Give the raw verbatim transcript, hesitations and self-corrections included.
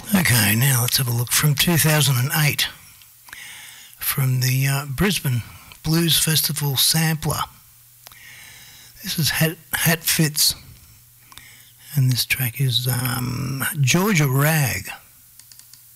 Okay, now let's have a look from two thousand eight from the uh, Brisbane Blues Festival sampler. This is Hat, Hat Fits, and this track is um, Georgia Rag.